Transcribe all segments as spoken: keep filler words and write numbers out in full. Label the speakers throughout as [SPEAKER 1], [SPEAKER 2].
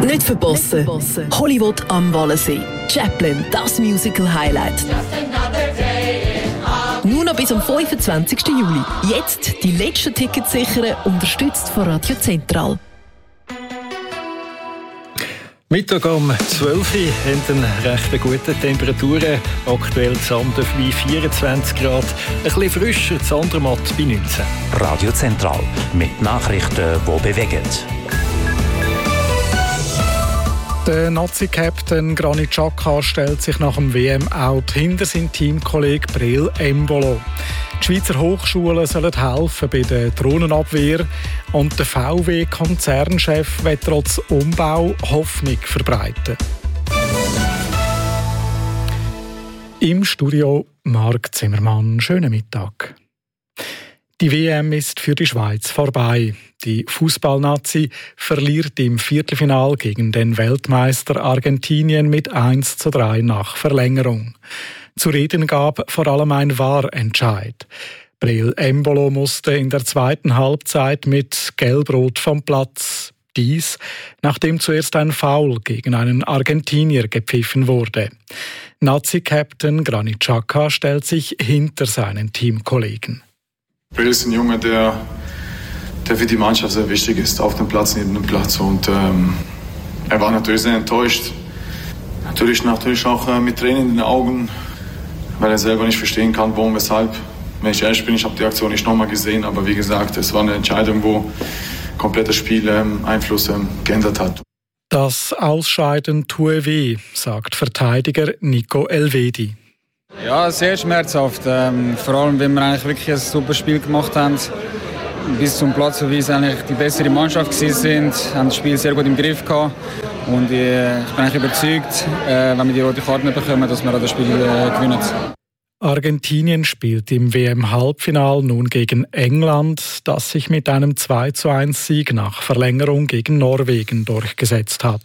[SPEAKER 1] Nicht verpassen. Hollywood am Wallensee. Chaplin, das Musical-Highlight. Nur noch bis am fünfundzwanzigsten Juli. Jetzt die letzten Tickets sichern, unterstützt von Radio Zentral.
[SPEAKER 2] Mittag um zwölf Uhr haben recht gute Temperaturen. Aktuell Zandorf bei vierundzwanzig Grad. Ein bisschen frischer, Zandermatt bei neunzehn.
[SPEAKER 3] Radio Zentral mit Nachrichten, die bewegen.
[SPEAKER 4] Der Nazi-Captain Granit Xhaka stellt sich nach dem W M-Out hinter seinen Teamkollegen Breel Embolo. Die Schweizer Hochschulen sollen helfen bei der Drohnenabwehr und der V W-Konzernchef will trotz Umbau Hoffnung verbreiten. Im Studio Marc Zimmermann. Schönen Mittag. Die W M ist für die Schweiz vorbei. Die Fußballnazi verliert im Viertelfinal gegen den Weltmeister Argentinien mit eins zu drei nach Verlängerung. Zu reden gab vor allem ein Wahrentscheid. Breel Embolo musste in der zweiten Halbzeit mit Gelbrot vom Platz. Dies, nachdem zuerst ein Foul gegen einen Argentinier gepfiffen wurde. Nazi-Captain Granit Xhaka stellt sich hinter seinen Teamkollegen.
[SPEAKER 5] Breel ist ein Junge, der, der für die Mannschaft sehr wichtig ist, auf dem Platz, neben dem Platz. Und ähm, er war natürlich sehr enttäuscht. Natürlich, natürlich auch äh, mit Tränen in den Augen, weil er selber nicht verstehen kann, warum, weshalb. Wenn ich ehrlich bin, ich habe die Aktion nicht nochmal gesehen, aber wie gesagt, es war eine Entscheidung, wo komplett das Spiel ähm, Einfluss ähm, geändert hat.
[SPEAKER 4] Das Ausscheiden tue weh, sagt Verteidiger Nico Elvedi.
[SPEAKER 6] Ja, sehr schmerzhaft. Ähm, vor allem, wenn wir eigentlich wirklich ein super Spiel gemacht haben. Bis zum Platzverweis eigentlich die bessere Mannschaft gewesen sind, haben das Spiel sehr gut im Griff gehabt. Und äh, ich bin eigentlich überzeugt, äh, wenn wir die rote Karte bekommen, dass wir auch das Spiel äh, gewinnen.
[SPEAKER 4] Argentinien spielt im W M-Halbfinal nun gegen England, das sich mit einem zwei zu eins Sieg nach Verlängerung gegen Norwegen durchgesetzt hat.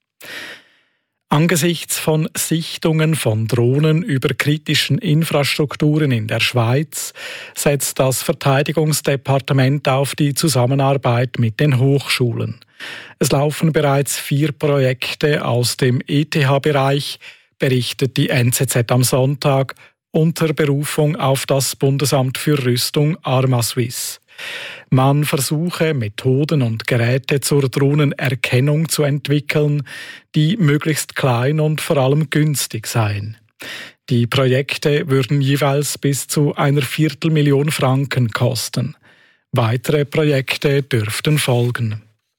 [SPEAKER 4] Angesichts von Sichtungen von Drohnen über kritischen Infrastrukturen in der Schweiz setzt das Verteidigungsdepartement auf die Zusammenarbeit mit den Hochschulen. Es laufen bereits vier Projekte aus dem E T H-Bereich, berichtet die N Z Z am Sonntag unter Berufung auf das Bundesamt für Rüstung Armaswiss. Man versuche, Methoden und Geräte zur Drohnenerkennung zu entwickeln, die möglichst klein und vor allem günstig seien. Die Projekte würden jeweils bis zu einer Viertelmillion Franken kosten. Weitere Projekte dürften folgen.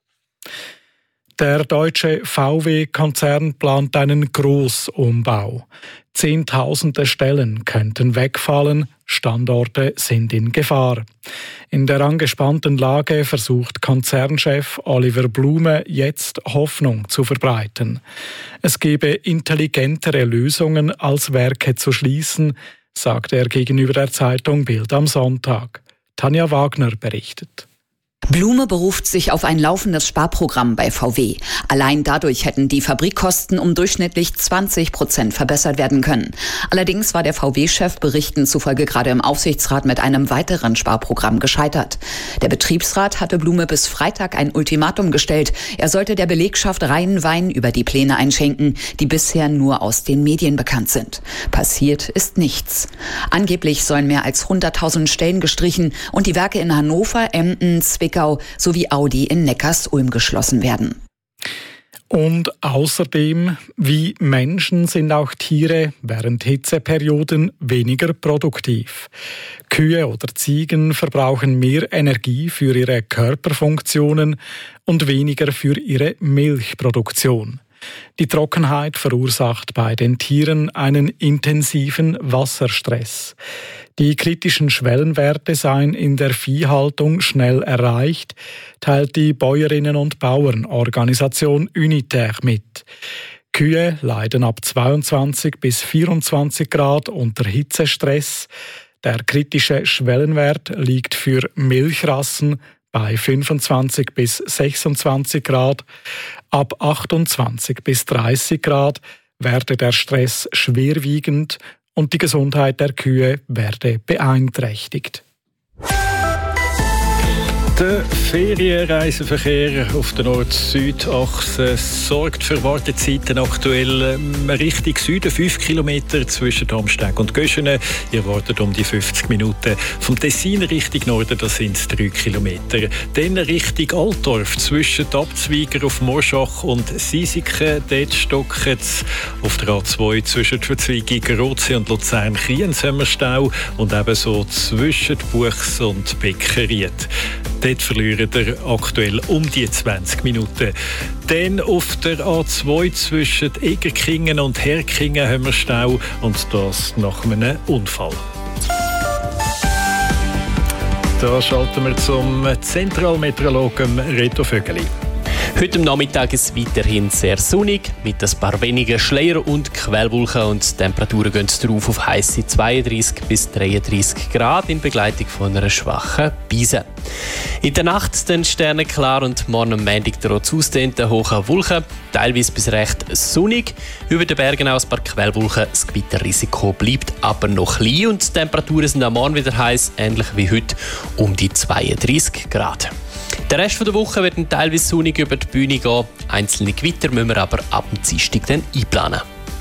[SPEAKER 4] Der deutsche V W-Konzern plant einen Großumbau. Zehntausende Stellen könnten wegfallen, Standorte sind in Gefahr. In der angespannten Lage versucht Konzernchef Oliver Blume jetzt Hoffnung zu verbreiten. Es gebe intelligentere Lösungen, als Werke zu schließen, sagt er gegenüber der Zeitung Bild am Sonntag. Tanja Wagner berichtet.
[SPEAKER 7] Blume beruft sich auf ein laufendes Sparprogramm bei V W. Allein dadurch hätten die Fabrikkosten um durchschnittlich zwanzig Prozent verbessert werden können. Allerdings war der V W-Chef Berichten zufolge gerade im Aufsichtsrat mit einem weiteren Sparprogramm gescheitert. Der Betriebsrat hatte Blume bis Freitag ein Ultimatum gestellt. Er sollte der Belegschaft reinen Wein über die Pläne einschenken, die bisher nur aus den Medien bekannt sind. Passiert ist nichts. Angeblich sollen mehr als hunderttausend Stellen gestrichen und die Werke in Hannover, Emden, Zwickau sowie Audi in Neckarsulm geschlossen werden.
[SPEAKER 4] Und außerdem, wie Menschen sind auch Tiere während Hitzeperioden weniger produktiv. Kühe oder Ziegen verbrauchen mehr Energie für ihre Körperfunktionen und weniger für ihre Milchproduktion. Die Trockenheit verursacht bei den Tieren einen intensiven Wasserstress. Die kritischen Schwellenwerte seien in der Viehhaltung schnell erreicht, teilt die Bäuerinnen- und Bauernorganisation Unitaire mit. Kühe leiden ab zweiundzwanzig bis vierundzwanzig Grad unter Hitzestress. Der kritische Schwellenwert liegt für Milchrassen bei fünfundzwanzig bis sechsundzwanzig Grad. Ab achtundzwanzig bis dreißig Grad werde der Stress schwerwiegend und die Gesundheit der Kühe werde beeinträchtigt.
[SPEAKER 2] Der Ferienreiseverkehr auf der Nord-Süd-Achse sorgt für Wartezeiten aktuell Richtung Süden fünf Kilometer zwischen Amsteg und Göschene. Ihr wartet um die fünfzig Minuten. Vom Tessin Richtung Norden, das sind es drei Kilometer. Dann Richtung Altdorf zwischen Abzweiger auf Morschach und Sisiken. Dort stockt es auf der A zwei zwischen der Verzweigung Rotsee und Luzern-Kriens haben wir Stau und ebenso zwischen Buchs und Beckeried. Dort verlieren wir aktuell um die zwanzig Minuten. Dann auf der A zwei zwischen Egerkingen und Herkingen haben wir Stau und das nach einem Unfall. Da schalten wir zum Zentralmeteorologen Reto Vögeli.
[SPEAKER 8] Heute am Nachmittag ist es weiterhin sehr sonnig, mit ein paar wenigen Schleier und Quellwolken und die Temperaturen gehen drauf auf heisse zweiunddreissig bis dreiunddreissig Grad in Begleitung von einer schwachen Brise. In der Nacht dann sternenklar und morgen am Montag trotz ausdehnter hoher Wolken, teilweise bis recht sonnig. Über den Bergen auch ein paar Quellwolken, das Gewitterrisiko bleibt aber noch klein und die Temperaturen sind am Morgen wieder heiß, ähnlich wie heute um die zweiunddreissig Grad. Der Rest der Woche wird dann teilweise sonnig über die Bühne gehen. Einzelne Gewitter müssen wir aber ab dem Dienstag dann einplanen.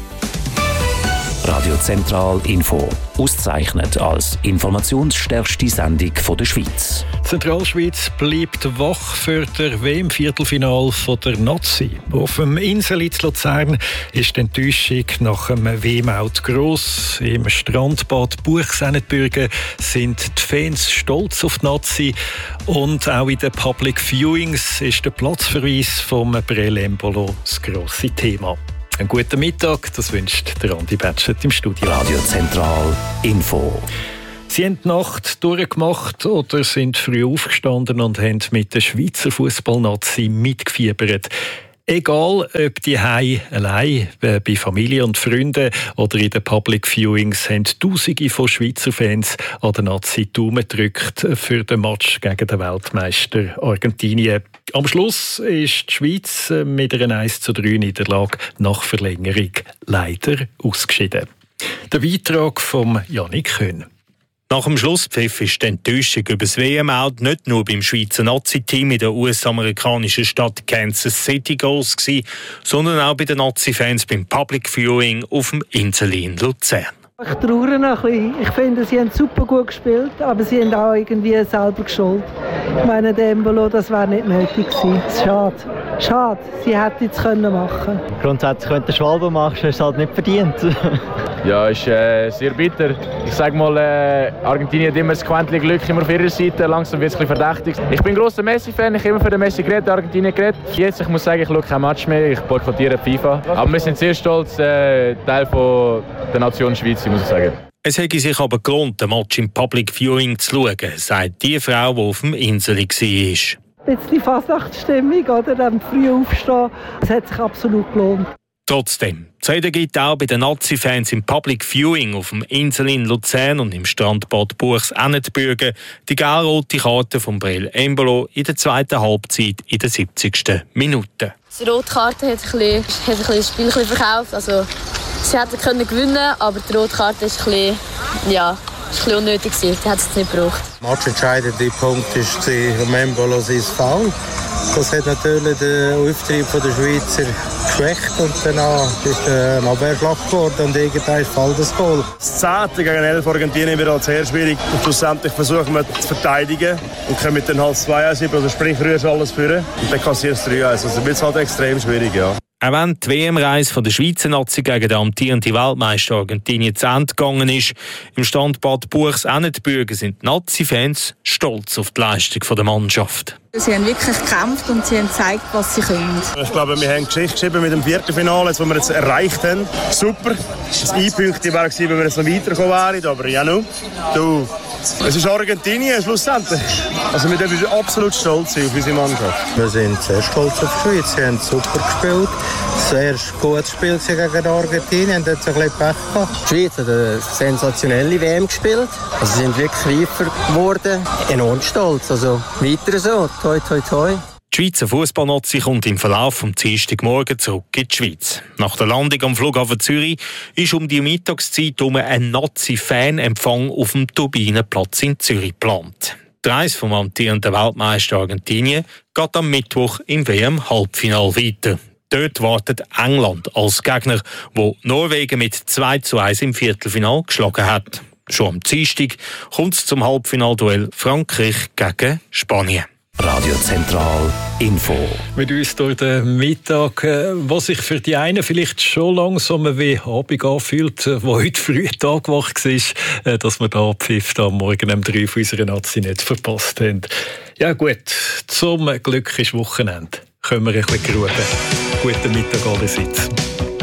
[SPEAKER 3] Radio Zentral Info. Ausgezeichnet als informationsstärkste Sendung der Schweiz.
[SPEAKER 2] Zentralschweiz bleibt wach für das W M-Viertelfinale der Nazi. Auf dem Insel in Luzern ist die Enttäuschung nach dem W M-Out gross. Im Strandbad Buchs-Ennetbürgen sind die Fans stolz auf die Nazi. Und auch in den Public Viewings ist der Platzverweis vom Brel Embolo das grosse Thema. Einen guten Mittag, das wünscht der Andi Betschet im Studio.
[SPEAKER 3] Radio Zentral Info.
[SPEAKER 2] Sie haben die Nacht durchgemacht oder sind früh aufgestanden und haben mit der Schweizer Fußballnazi mitgefiebert. Egal, ob die Hause allein, bei Familie und Freunden oder in den Public Viewings, haben Tausende von Schweizer Fans an der Nazi Daumen gedrückt für den Match gegen den Weltmeister Argentinien. Am Schluss ist die Schweiz mit einer eins zu drei Niederlage nach Verlängerung leider ausgeschieden. Der Beitrag von Janik Köhn.
[SPEAKER 9] Nach dem Schlusspfiff war die Enttäuschung über das W M-Out nicht nur beim Schweizer Nazi-Team in der U S-amerikanischen Stadt Kansas City groß gewesen, sondern auch bei den Nazi-Fans beim Public Viewing auf dem Insel in Luzern.
[SPEAKER 10] Ich traue noch ein bisschen. Ich finde, sie haben super gut gespielt, aber sie haben auch irgendwie selber geschuld. Ich meine, der Embolo, das wäre nicht nötig gewesen. Schade. Schade. Sie hätte es können machen.
[SPEAKER 11] Grundsätzlich, wenn du Schwalbe machst, hast du es halt nicht verdient.
[SPEAKER 12] Ja, ist äh, sehr bitter. Ich sage mal, äh, Argentinien hat immer das Quäntchen Glück immer auf ihrer Seite. Langsam wird es ein bisschen verdächtig. Ich bin ein grosser Messi-Fan. Ich habe immer für den Messi geredet, Argentinien geredet. Jetzt, ich muss sagen, ich schaue kein Match mehr. Ich boykottiere FIFA. Aber wir sind sehr stolz, äh, Teil von der Nation Schweiz, muss ich sagen.
[SPEAKER 9] Es hätte sich aber gelohnt, den Match im Public Viewing zu schauen, sagt die Frau, die auf dem Insel war.
[SPEAKER 10] Jetzt die Fasnachtsstimmung, oder? Am früh aufstehen, das hat sich absolut gelohnt.
[SPEAKER 9] Trotzdem, zu reden gibt auch bei den Nazi-Fans im Public Viewing auf dem Insel in Luzern und im Strandbad Buchs-Ennetbürgen die gelb-rote Karte von Brel Embolo in der zweiten Halbzeit in der siebzigsten Minute.
[SPEAKER 13] Die rote Karte hat, ein bisschen, hat ein bisschen das Spiel ein bisschen verkauft. Also, sie hätten können gewinnen, aber die rote Karte ist ein bisschen, ja, ist ein bisschen unnötig gewesen. Die hat es nicht gebraucht.
[SPEAKER 14] Der matchentscheidende Punkt ist um Embolo sein Foul. Das hat natürlich den Auftrieb der Schweizer geschwächt und danach ist ein Abwehrschlag geworden und irgendwann fällt das Goal.
[SPEAKER 15] Das zehnte gegen elf Argentinien wird halt sehr schwierig und schlussendlich versuchen wir zu verteidigen und können mit den halt zwei eins über, also sprich rührst alles führen und dann kassierst du drei eins. Also wird es halt extrem schwierig, ja.
[SPEAKER 9] Auch wenn die W M-Reise der Schweizer Nazi gegen den amtierenden Weltmeister Argentinien zu Ende gegangen ist, im Standbad Buchs-Ennetbürgen sind die Nazi-Fans stolz auf die Leistung der Mannschaft.
[SPEAKER 16] Sie haben wirklich gekämpft und sie haben gezeigt, was sie können.
[SPEAKER 15] Ich glaube, wir haben Geschichte geschrieben mit dem Viertelfinale, das wir jetzt erreicht haben. Super. Das Einpünktchen wäre gewesen, wenn wir jetzt noch weitergekommen wären, aber ja, no. Du, es ist Argentinien schlussendlich. Also wir dürfen absolut stolz sein auf unsere Mannschaft.
[SPEAKER 14] Wir sind sehr stolz auf die Schweiz. Sie haben super gespielt. Sehr gutes Spiel gegen Argentinien. Dort hat es ein bisschen Pech gehabt.
[SPEAKER 17] Die Schweiz hat eine sensationelle W M gespielt. Also sie sind wirklich reifer geworden. Enorm stolz. Also weiter so. Toi, toi, toi.
[SPEAKER 9] Die Schweizer Fußballnazi kommt im Verlauf vom Dienstagmorgen zurück in die Schweiz. Nach der Landung am Flughafen Zürich ist um die Mittagszeit um ein Nazi-Fan-Empfang auf dem Turbinenplatz in Zürich geplant. Die Reise vom amtierenden Weltmeister Argentinien geht am Mittwoch im W M-Halbfinale weiter. Dort wartet England als Gegner, wo Norwegen mit zwei zu eins im Viertelfinale geschlagen hat. Schon am Dienstag kommt es zum Halbfinalduell Frankreich gegen Spanien.
[SPEAKER 3] Radio Zentral Info.
[SPEAKER 2] Mit uns durch den Mittag, was sich für die einen vielleicht schon langsam wie Abend anfühlt, wo heute früh Tag wach war, dass wir da Pfiff am Morgen um drei von unserer Nazi nicht verpasst haben. Ja gut, zum Glück ist Wochenende. Können wir ein bisschen ruhen. Guten Mittag allerseits.